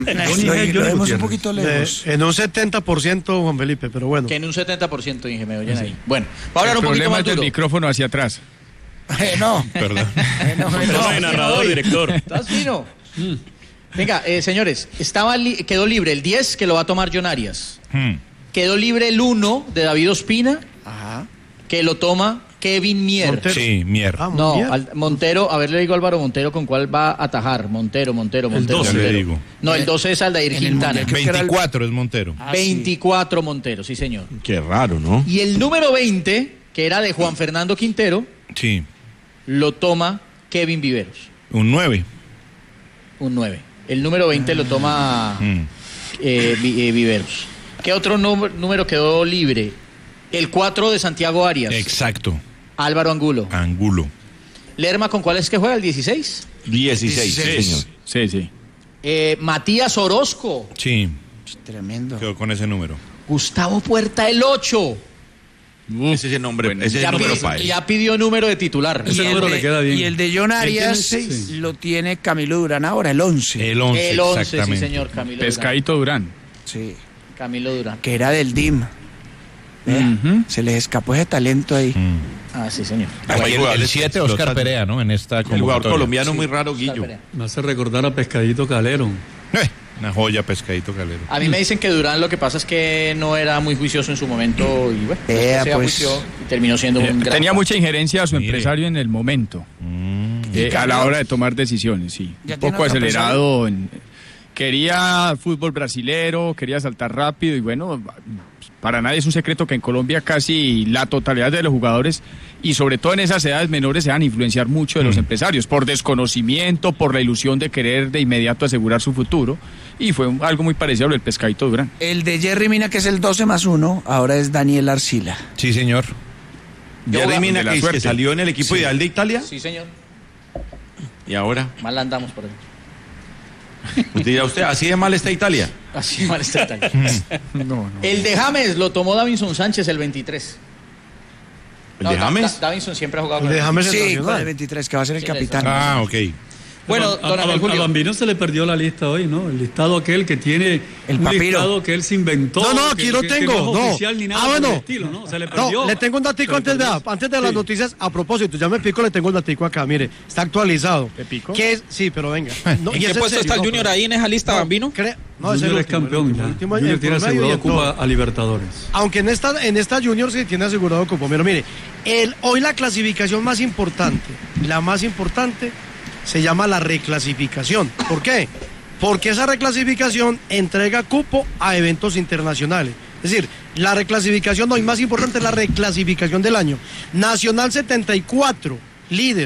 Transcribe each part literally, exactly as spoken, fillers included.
Lo, lo vemos un poquito lejos. Eh, en un setenta por ciento, Juan Felipe, pero bueno. Que en un setenta por ciento, dije, me oyen sí. ahí. Bueno, va a hablar un poquito más duro. El micrófono hacia atrás. Eh, no. Perdón. Eh, no, no, no, no. narrador, director. ¿Estás fino? Mm. Venga, eh, señores, estaba li quedó libre el diez, que lo va a tomar John Arias. Hmm. Quedó libre el uno de David Ospina, Ajá. que lo toma Kevin Mier. Montero. Sí, Mier. Ah, no, Mier. Al, Montero, a ver, le digo a Álvaro Montero con cuál va a atajar. Montero, Montero, Montero. El doce, Montero. le digo. No, el doce es Aldair Quintana. veinticuatro es Montero. Ah, veinticuatro sí. Montero, sí señor. Qué raro, ¿no? Y el número veinte, que era de Juan Fernando Quintero, sí. lo toma Kevin Viveros. Un nueve. Un nueve. El número veinte ah. lo toma mm. eh, eh, Viveros. ¿Qué otro número quedó libre? El cuatro de Santiago Arias. Exacto. Álvaro Angulo. Angulo. ¿Lerma con cuál es que juega? ¿El dieciséis? dieciséis, dieciséis. señor. Sí, sí. Eh, Matías Orozco. Sí. Tremendo. Quedó con ese número. Gustavo Puerta, el ocho. Uh, ese es el nombre, bueno, ese es el número para él. Ya pidió número de titular. Ese número le queda bien. Y el de John Arias sí. lo tiene Camilo Durán ahora, el once. El once, el once, exactamente. Sí, señor, Camilo Pescadito Durán. Durán. Sí. Camilo Durán. Que era del D I M. ¿Eh? Uh-huh. Se les escapó ese talento ahí. Mm. Ah, sí, señor. Aquí el siete, Oscar Perea, ¿no? En esta el jugador colombiano sí. muy raro, Guillo. Me hace recordar a Pescadito Calero. Eh, una joya, Pescadito Calero. A mí me dicen que Durán lo que pasa es que no era muy juicioso en su momento y bueno, eh, se pues, y terminó siendo eh, un gran... Tenía mucha injerencia a su Mire. empresario en el momento, mm. eh, a la hora de tomar decisiones, sí. Un poco acelerado. En, quería fútbol brasilero, quería saltar rápido y bueno... Para nadie es un secreto que en Colombia casi la totalidad de los jugadores y sobre todo en esas edades menores se van a influenciar mucho de los mm. empresarios por desconocimiento, por la ilusión de querer de inmediato asegurar su futuro y fue un, algo muy parecido al del Pescadito Durán. El de Jerry Mina, que es el doce más uno, ahora es Daniel Arcila. Sí, señor. Jerry Mina, que, que salió en el equipo sí. ideal de Italia. Sí, señor. ¿Y ahora? Mal andamos por ahí. Usted dirá usted, ¿así de mal está Italia? Así de mal está Italia. no, no. El de James lo tomó Davinson Sánchez el veintitrés. ¿El no, de James? Da, Davinson siempre ha jugado el con de James. Sí, con el veintitrés, que va a ser el sí, capitán. Ah, ok. Bueno, a, a, a, a Bambino se le perdió la lista hoy, ¿no? El listado aquel que tiene el un papiro. listado que él se inventó. No, no, aquí que, lo que, tengo. Que no es no. oficial ni nada ah, bueno. del estilo, ¿no? Se le perdió. No, le tengo un datico antes de, antes de las sí. noticias. A propósito, ya me pico, le tengo el datico acá. Mire, está actualizado. ¿Te pico? ¿Qué es? Sí, pero venga. No, ¿En qué puesto está el no, Junior pero... ahí en esa lista, no, Bambino? Cre... No, es el último, campeón. El último, el Junior tiene asegurado Copa a Libertadores. Aunque en esta, en esta Junior sí tiene asegurado Copa. Pero mire, el, hoy la clasificación más importante, la más importante... se llama la reclasificación. ¿Por qué? Porque esa reclasificación entrega cupo a eventos internacionales. Es decir, la reclasificación hoy más importante es la reclasificación del año. Nacional setenta y cuatro, líder.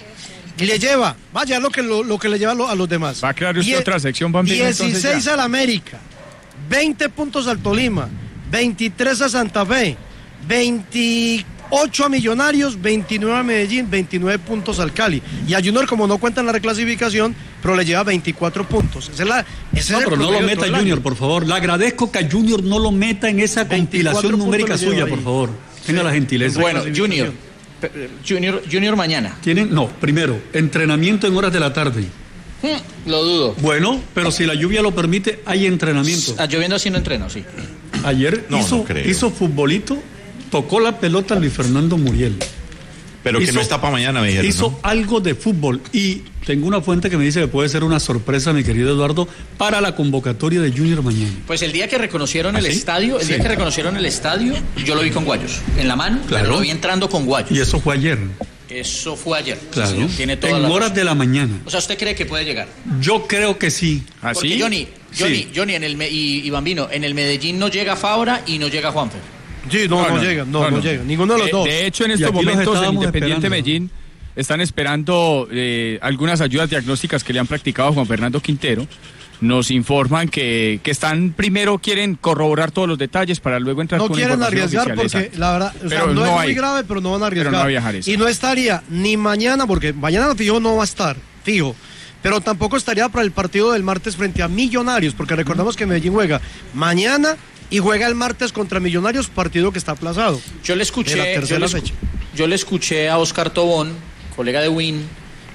Y le lleva, vaya lo que, lo, lo que le lleva a los demás. Va a crear usted otra sección, Bambino. dieciséis al América, veinte puntos al Tolima, veintitrés a Santa Fe, veinticuatro a Millonarios, veintinueve a Medellín, veintinueve puntos al Cali. Y a Junior, como no cuenta en la reclasificación, pero le lleva veinticuatro puntos. Esa es la, ese no, es pero no lo meta Junior, por favor. Le agradezco que a Junior no lo meta en esa compilación numérica suya, por favor. Tenga sí. la gentileza. Bueno, Junior, Junior, Junior mañana. ¿Tienen? No, primero, entrenamiento en horas de la tarde. Hmm, lo dudo. Bueno, pero si la lluvia lo permite, hay entrenamiento. Está lloviendo así no entreno, sí. Ayer no, hizo, no hizo futbolito. Tocó la pelota Luis Fernando Muriel. Pero hizo, que no está para mañana, me dijeron. Hizo ¿no? algo de fútbol y tengo una fuente que me dice que puede ser una sorpresa, mi querido Eduardo, para la convocatoria de Junior mañana. Pues el día que reconocieron ¿Ah, el sí? estadio, el sí. día que reconocieron el estadio, yo lo vi con guayos en la mano, claro. Pero lo vi entrando con guayos. Y eso fue ayer. Eso fue ayer. Claro. Sí, tiene toda en la horas razón. de la mañana. O sea, ¿usted cree que puede llegar? Yo creo que sí. ¿Ah, Porque sí? Johnny, Johnny, sí. Johnny en el y, y Bambino, en el Medellín no llega Fabra y no llega Juanfer. Sí, no, no, no, no llega, no, no, no llega, ninguno de los de, dos. De hecho, en estos momentos en Independiente Medellín están esperando eh, algunas ayudas diagnósticas que le han practicado a Juan Fernando Quintero. Nos informan que, que están, primero quieren corroborar todos los detalles para luego entrar no con quieren arriesgar oficial, porque exacto. la verdad, o sea, no, no es hay, muy grave, pero no van a arriesgar. Pero no va a viajar eso. Y no estaría ni mañana, porque mañana fijo no va a estar, fijo. Pero tampoco estaría para el partido del martes frente a Millonarios, porque recordamos que Medellín juega mañana y juega el martes contra Millonarios, partido que está aplazado. Yo le escuché, yo le, escu yo le escuché a Oscar Tobón, colega de Win,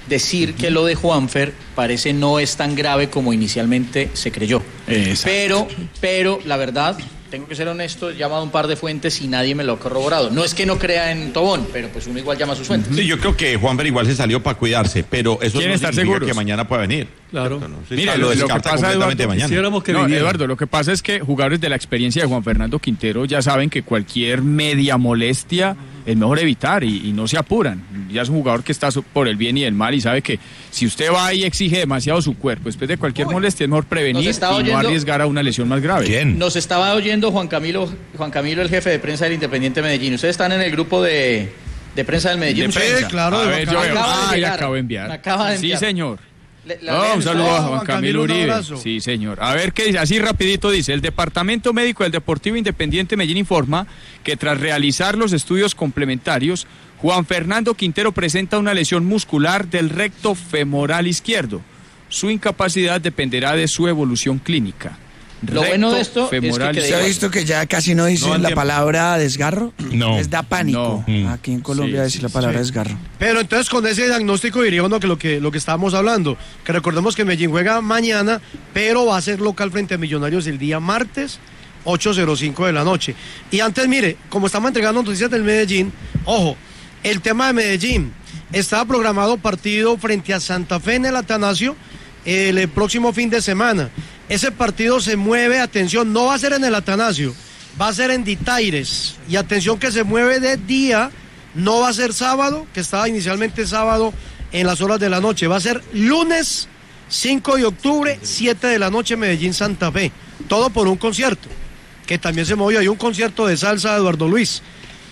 decir que lo de Juanfer parece no es tan grave como inicialmente se creyó. Exacto. Pero, pero la verdad, tengo que ser honesto, he llamado a un par de fuentes y nadie me lo ha corroborado. No es que no crea en Tobón, pero pues uno igual llama a sus fuentes. Sí, yo creo que Juanfer igual se salió para cuidarse, pero eso no significa seguros? que mañana pueda venir. Claro. No, sí, Mira, lo, lo que pasa, Eduardo, mañana. Que no, Eduardo, lo que pasa es que jugadores de la experiencia de Juan Fernando Quintero ya saben que cualquier media molestia es mejor evitar y, y no se apuran. Ya es un jugador que está por el bien y el mal y sabe que si usted va y exige demasiado su cuerpo después de cualquier Uy, molestia es mejor prevenir y oyendo, no arriesgar a una lesión más grave. ¿Quién? Nos estaba oyendo Juan Camilo, Juan Camilo, el jefe de prensa del Independiente Medellín. Ustedes están en el grupo de, de prensa del Medellín. De prensa, claro. A ver, yo acaba ah, de ya acabo de enviar. Acaba de enviar. Sí, señor. Le, la oh, un saludo a Juan, Juan Camilo, Camilo Uribe. Un sí, señor. A ver qué dice, así rapidito dice, el Departamento Médico del Deportivo Independiente Medellín informa que tras realizar los estudios complementarios, Juan Fernando Quintero presenta una lesión muscular del recto femoral izquierdo. Su incapacidad dependerá de su evolución clínica. Lo recto, bueno de esto femoral, es que... ¿Se ha visto que ya casi no dicen no, la palabra desgarro? No. Les da pánico no. Aquí en Colombia sí, decir sí, la palabra sí. desgarro. Pero entonces con ese diagnóstico diría uno que lo que, lo que estábamos hablando, que recordemos que Medellín juega mañana, pero va a ser local frente a Millonarios el día martes, ocho cero cinco de la noche. Y antes, mire, como estamos entregando noticias del Medellín, ojo, el tema de Medellín, estaba programado partido frente a Santa Fe en el Atanasio el, el próximo fin de semana. Ese partido se mueve, atención, no va a ser en el Atanasio, va a ser en Ditaires. Y atención que se mueve de día, no va a ser sábado, que estaba inicialmente sábado en las horas de la noche, va a ser lunes cinco de octubre, siete de la noche, Medellín Santa Fe. Todo por un concierto, que también se movió, hay un concierto de salsa de Eduardo Luis.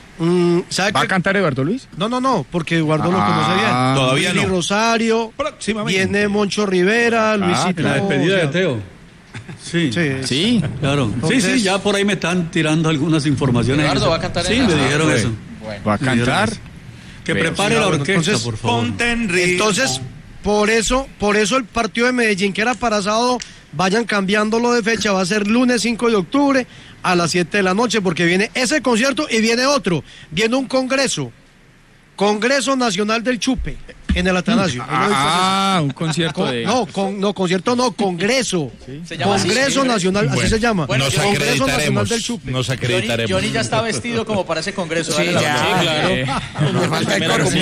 Mm, ¿sabe ¿Va que... a cantar Eduardo Luis? No, no, no, porque Eduardo ah, lo conoce bien. Todavía Luis no. Rosario, viene Moncho Rivera, ah, Luisito. La despedida de Teo. Sí. Sí, sí, claro. Entonces, sí, sí, ya por ahí me están tirando algunas informaciones. Eduardo va a cantar. Sí, me dijeron eso. Bueno. Va a cantar. Que Pero, prepare sí, la orquesta, entonces, por favor. Entonces, por eso, por eso el partido de Medellín, que era para sábado, vayan cambiándolo de fecha, va a ser lunes cinco de octubre a las siete de la noche, porque viene ese concierto y viene otro, viene un congreso, Congreso Nacional del Chupe, en el Atanasio. Ah, un concierto con, de... No, con, no, concierto no, Congreso. ¿Sí? ¿Se llama Congreso así? Nacional, bueno, así se llama. Bueno, nos Congreso Nacional del Chupe. Nos acreditaremos. Johnny, Johnny ya está vestido como para ese congreso. Sí, ya, sí, claro. Eh, me falta el corpo,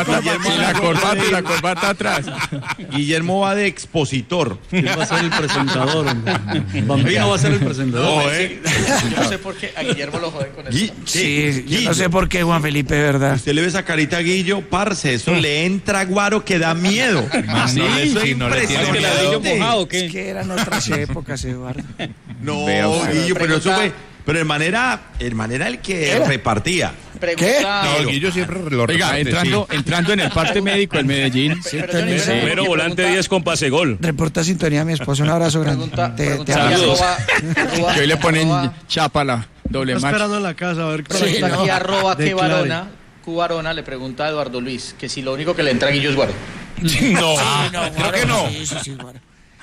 la corbata y la corbata atrás. Guillermo va de expositor. ¿Quién va a ser el presentador? Bambino va a ser el presentador. No, eh. Yo no sé por qué a Guillermo lo jode con eso. Sí, yo no sé por qué, Juan Felipe, ¿verdad? Usted le ve esa carita a Guillo, parce, eso le entra guaro que da miedo. Sí, no si no le tiene que ladrillo mojado, ¿qué? Es que eran otras épocas, Eduardo. No, Guillo, pero eso fue... Pero el manera, el manera el que ¿Era? repartía. ¿Qué? No, Guillo siempre lo reparte. Oiga, entrando, sí. entrando en el parte médico del Medellín. Sí, sí. Primero volante diez con pase gol. Reporta sintonía a mi esposo, un abrazo grande. Pregunta, te, pregunta, te saludos. Que hoy le ponen chapa la doble Está match. esperando en la casa a ver qué sí, no. Aquí arroba que varona, Cubarona le pregunta a Eduardo Luis que si lo único que le entra a Guillo es guaro. No, sí, no, creo que no. Sí, sí, sí, guaro.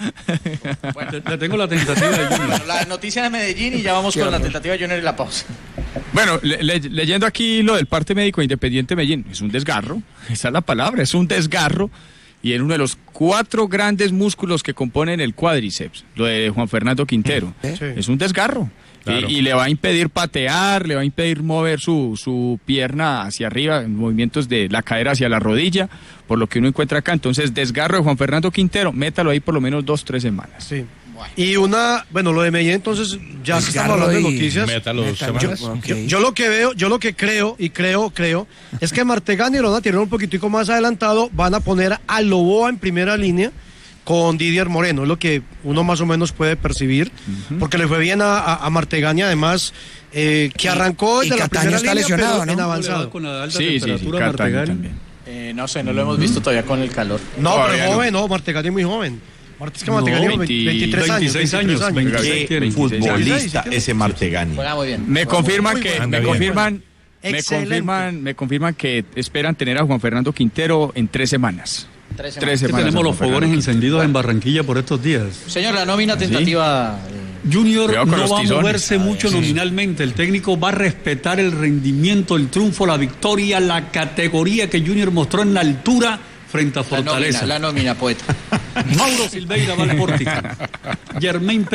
Bueno, le tengo la tentativa de Junior. La noticia de Medellín y ya vamos con la tentativa de Junior y la pausa. Bueno, le, le, leyendo aquí lo del parte médico Independiente Medellín, es un desgarro, esa es la palabra, es un desgarro y en uno de los cuatro grandes músculos que componen el cuádriceps, lo de Juan Fernando Quintero, ¿Eh? sí. es un desgarro. Claro. Y, y le va a impedir patear, le va a impedir mover su, su pierna hacia arriba, en movimientos de la cadera hacia la rodilla, por lo que uno encuentra acá. Entonces, desgarro de Juan Fernando Quintero, métalo ahí por lo menos dos, tres semanas. Sí. Bueno. Y una, bueno, lo de Medellín, entonces, ya que estamos hablando de noticias, métalo dos semanas. Yo, okay. yo, yo lo que veo, yo lo que creo, y creo, creo, es que Martegani y lo van a tirar un poquitico más adelantado, van a poner a Loboa en primera línea, con Didier Moreno, es lo que uno más o menos puede percibir, uh-huh. porque le fue bien a, a, a Martegani, además, eh, que arrancó desde la primera línea, lesionado, pero ¿no? en avanzado. Con la alta sí, temperatura, sí, sí, Martegani. Eh, no sé, no lo hemos visto todavía con el calor. No, todavía pero joven, no, no Martegani es muy joven. Es que Martegani no, veinte, veintitrés años. veintiséis años. veintiséis, Qué futbolista ese Martegani. Juega muy bien. Me confirman que, bueno, me bien. confirman, me Excelente. confirman, me confirman que esperan tener a Juan Fernando Quintero en tres semanas. Tres semanas. Tres semanas. Tenemos los fogones encendidos en Barranquilla por estos días. Señor, la nómina tentativa... ¿Sí? Junior no va a tizones. moverse mucho sí. nominalmente. El técnico va a respetar el rendimiento, el triunfo, la victoria, la categoría que Junior mostró en la altura frente a Fortaleza. La nómina, la nómina, poeta. Mauro Silveira va al Pórtico. Germain